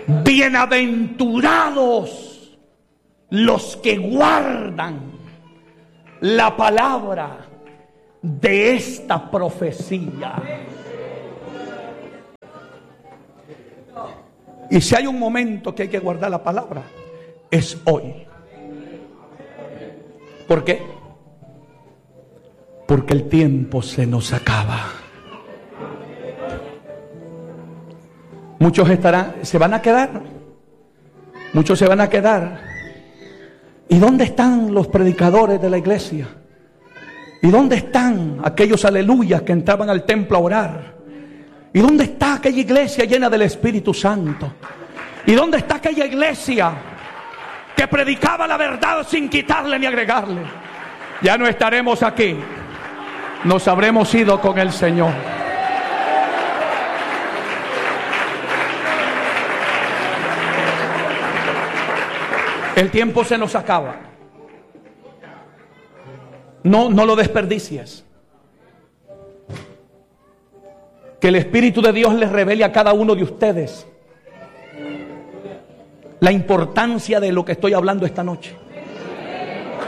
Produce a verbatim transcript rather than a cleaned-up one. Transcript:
Bienaventurados los que guardan la palabra de esta profecía. Y si hay un momento que hay que guardar la palabra, es hoy. ¿Por qué? Porque el tiempo se nos acaba. Muchos estarán, se van a quedar. Muchos se van a quedar. ¿Y dónde están los predicadores de la iglesia? ¿Y dónde están aquellos aleluyas que entraban al templo a orar? ¿Y dónde está aquella iglesia llena del Espíritu Santo? ¿Y dónde está aquella iglesia que predicaba la verdad sin quitarle ni agregarle? Ya no estaremos aquí. Nos habremos ido con el Señor. El tiempo se nos acaba. No, no lo desperdicies. Que el Espíritu de Dios les revele a cada uno de ustedes la importancia de lo que estoy hablando esta noche.